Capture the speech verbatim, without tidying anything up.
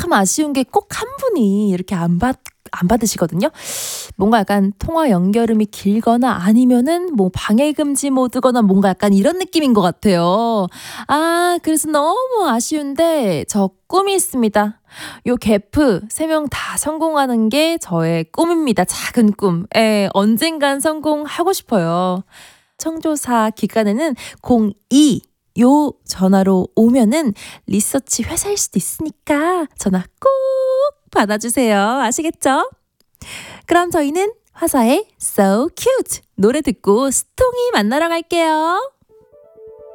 참 아쉬운 게 꼭 한 분이 이렇게 안 받, 안 받으시거든요. 뭔가 약간 통화 연결음이 길거나 아니면은 뭐 방해금지 모드거나 뭔가 약간 이런 느낌인 것 같아요. 아, 그래서 너무 아쉬운데 저 꿈이 있습니다. 요 게프 세 명 다 성공하는 게 저의 꿈입니다. 작은 꿈. 예, 언젠간 성공하고 싶어요. 청조사 기간에는 공이 요 전화로 오면은 리서치 회사일 수도 있으니까 전화 꼭 받아주세요. 아시겠죠? 그럼 저희는 화사의 So Cute 노래 듣고 스통이 만나러 갈게요.